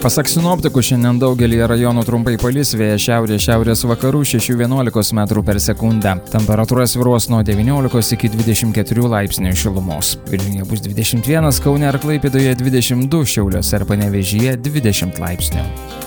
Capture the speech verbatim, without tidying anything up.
Pasak sinoptikų, šiandien daugelį rajonų trumpai palis, vėjas šiaurės šiaurės vakarų šeši vienuolika metrų per sekundę. Temperatūra svyruos nuo devyniolikos iki dvidešimt keturių laipsnių šilumos. Vilniuje bus dvidešimt vienas, Kaune ir Klaipėdoje dvidešimt du, Šiauliuose ir Panevėžyje dvidešimt laipsnių.